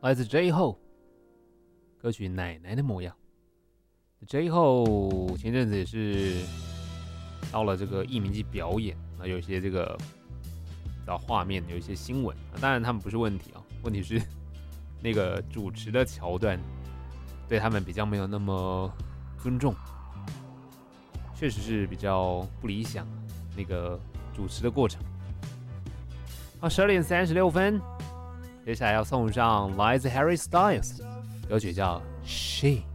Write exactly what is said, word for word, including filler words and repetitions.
来自 J-Hope 歌曲《奶奶的模样》。J-Hope 前阵子也是到了这个艺名季表演，那有一些这个找画面，有一些新闻。当然他们不是问题啊，问题是那个主持的桥段对他们比较没有那么尊重，确实是比较不理想。那个主持的过程。好，十二点三十六分，接下来要送上来自 Harry Styles 歌曲叫《She》。